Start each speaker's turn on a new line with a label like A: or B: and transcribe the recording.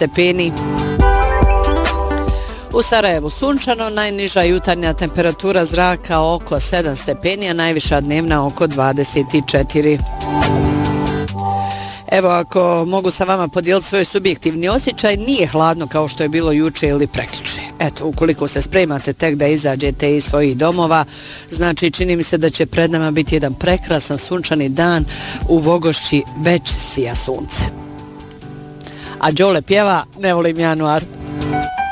A: stepeni. U Sarajevu sunčano, najniža jutarnja temperatura zraka oko 7 stepeni, a najviša dnevna oko 24. Evo, ako mogu sa vama podijeliti svoj subjektivni osjećaj, nije hladno kao što je bilo juče ili prekjuče. Eto, ukoliko se spremate tek da izađete iz svojih domova, znači čini mi se da će pred nama biti jedan prekrasan sunčani dan, u Vogošći već sija sunce. A Đole pjeva Ne volim januar.